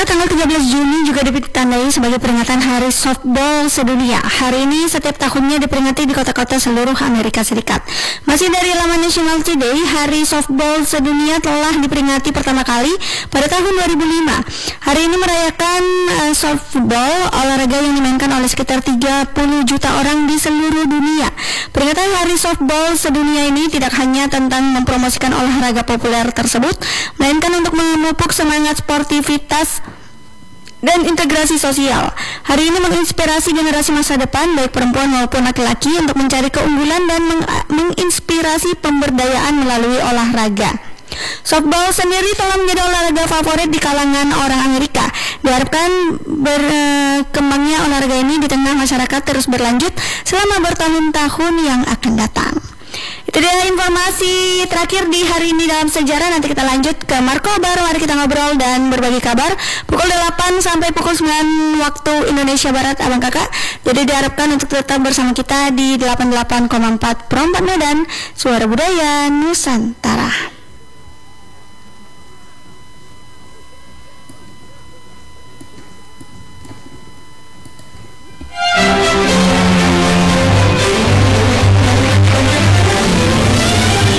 Maka tanggal 13 Juni juga ditandai sebagai peringatan Hari Softball Sedunia. Hari ini setiap tahunnya diperingati di kota-kota seluruh Amerika Serikat. Masih dari laman National Today, Hari Softball Sedunia telah diperingati pertama kali pada tahun 2005. Hari ini merayakan softball, olahraga yang dimainkan oleh sekitar 30 juta orang di seluruh dunia. Peringatan Hari Softball Sedunia ini tidak hanya tentang mempromosikan olahraga populer tersebut, melainkan untuk memupuk semangat sportivitas dan integrasi sosial. Hari ini menginspirasi generasi masa depan, baik perempuan maupun laki-laki, untuk mencari keunggulan dan menginspirasi pemberdayaan melalui olahraga. Softball sendiri telah menjadi olahraga favorit di kalangan orang Amerika. Diharapkan berkembangnya olahraga ini di tengah masyarakat terus berlanjut selama bertahun-tahun yang akan datang. Itu dia informasi terakhir di hari ini dalam sejarah. Nanti kita lanjut ke Markobar. Mari kita ngobrol dan berbagi kabar pukul 8 sampai pukul 9 waktu Indonesia Barat, abang kakak. Jadi diharapkan untuk tetap bersama kita di 88,4 Pro 4 Medan, Suara Budaya Nusantara.